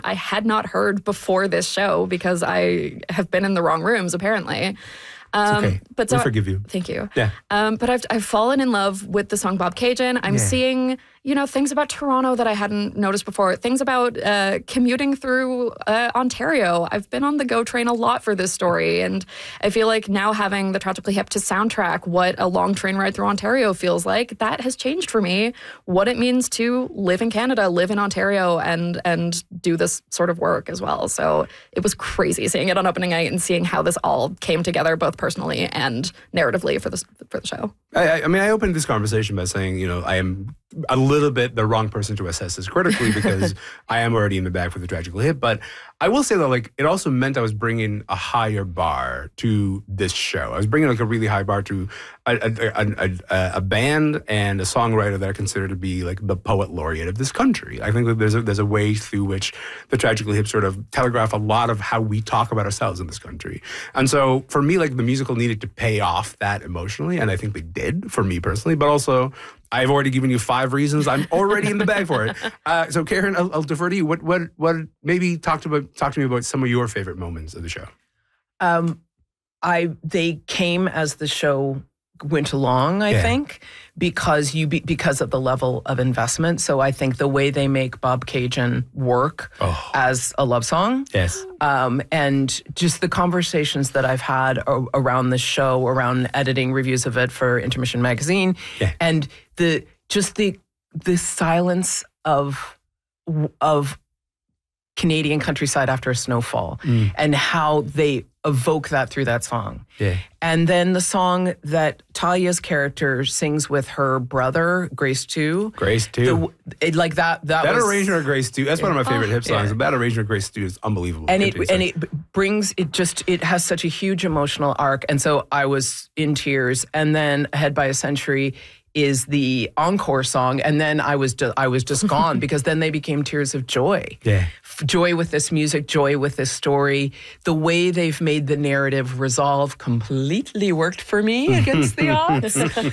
I had not heard before this show because I have been in the wrong rooms, apparently. It's okay. But we forgive you. Thank you. Yeah. But I've fallen in love with the song Bobcaygeon. I'm seeing, things about Toronto that I hadn't noticed before. Things about commuting through Ontario. I've been on the GO train a lot for this story, and I feel like now having the Tragically Hip to soundtrack what a long train ride through Ontario feels like, that has changed for me. What it means to live in Canada, live in Ontario, and do this sort of work as well. So it was crazy seeing it on opening night and seeing how this all came together, both personally and narratively for the show. I mean, I opened this conversation by saying, I am a little bit the wrong person to assess this critically because I am already in the bag for the Tragically Hip. But I will say that, it also meant I was bringing a higher bar to this show. I was bringing, a really high bar to a band and a songwriter that I consider to be, the poet laureate of this country. I think that there's a way through which the Tragically Hip sort of telegraph a lot of how we talk about ourselves in this country. And so, for me, the musical needed to pay off that emotionally, and I think they did, for me personally, but also I've already given you 5 reasons. I'm already in the bag for it. So, Karen, I'll defer to you. What? Maybe talk to me about some of your favorite moments of the show. They came as the show went along, I think, because of the level of investment. So I think the way they make Bobcaygeon work as a love song, and just the conversations that I've had around the show, around editing reviews of it for Intermission Magazine, and the silence of Canadian countryside after a snowfall, and how they evoke that through that song. And then the song that Talia's character sings with her brother, Grace 2. Grace 2. That arrangement of Grace 2. That's one of my favorite hip songs. That arrangement of Grace 2 is unbelievable. And it has such a huge emotional arc. And so I was in tears. And then Ahead by a Century is the encore song, and then I was just gone because then they became tears of joy. Joy with this music, joy with this story. The way they've made the narrative resolve completely worked for me against the odds.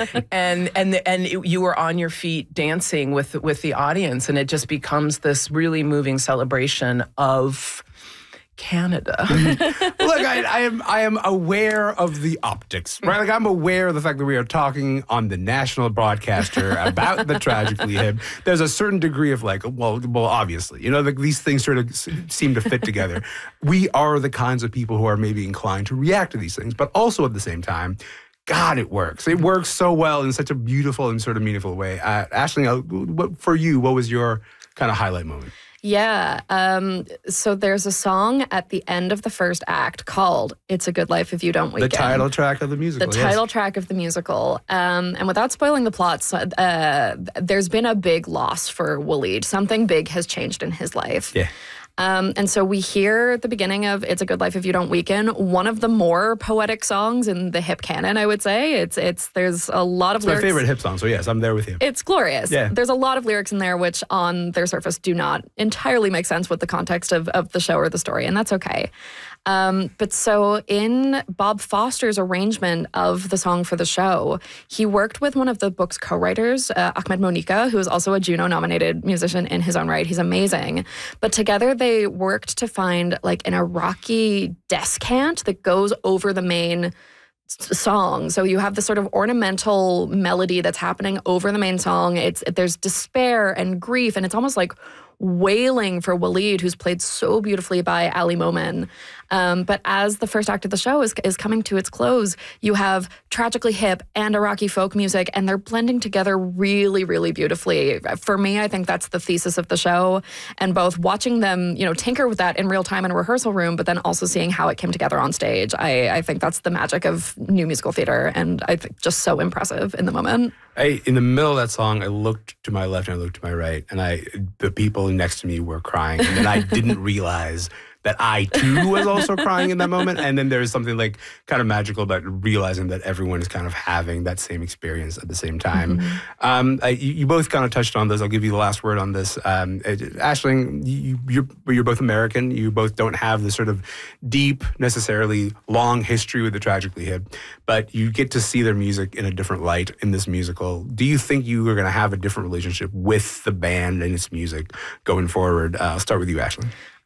and you were on your feet dancing with the audience, and it just becomes this really moving celebration of Canada. Look, I am aware of the optics, right? I'm aware of the fact that we are talking on the national broadcaster about the Tragically Hip. There's a certain degree of well, obviously, these things sort of seem to fit together. We are the kinds of people who are maybe inclined to react to these things, but also at the same time, God, it works. It works so well in such a beautiful and sort of meaningful way. Aisling, for you, what was your kind of highlight moment? Yeah. So there's a song at the end of the first act called It's a Good Life If You Don't Weaken. The title track of the musical. The title track of the musical. And without spoiling the plots, there's been a big loss for Waleed. Something big has changed in his life. And so we hear the beginning of It's a Good Life If You Don't Weaken, one of the more poetic songs in the hip canon, I would say. There's a lot of lyrics. It's my favorite hip song, so yes, I'm there with you. It's glorious. There's a lot of lyrics in there which on their surface do not entirely make sense with the context of the show or the story, and that's okay. But so in Bob Foster's arrangement of the song for the show, he worked with one of the book's co-writers, Ahmed Monika, who is also a Juno-nominated musician in his own right. He's amazing. But together they worked to find an Iraqi descant that goes over the main song. So you have this sort of ornamental melody that's happening over the main song. There's despair and grief, and it's almost like wailing for Waleed, who's played so beautifully by Ali Momin. But as the first act of the show is coming to its close, you have Tragically Hip and Iraqi folk music, and they're blending together really, really beautifully. For me, I think that's the thesis of the show, and both watching them, tinker with that in real time in a rehearsal room, but then also seeing how it came together on stage. I think that's the magic of new musical theater, and I think just so impressive in the moment. In the middle of that song, I looked to my left and I looked to my right, and the people next to me were crying, and then I didn't realize that I too was also crying in that moment. And then there's something kind of magical about realizing that everyone is kind of having that same experience at the same time. You both kind of touched on this. I'll give you the last word on this. Aisling, you're both American. You both don't have the sort of deep, necessarily long history with the Tragically Hip, but you get to see their music in a different light in this musical. Do you think you are going to have a different relationship with the band and its music going forward? I'll start with you, Aisling.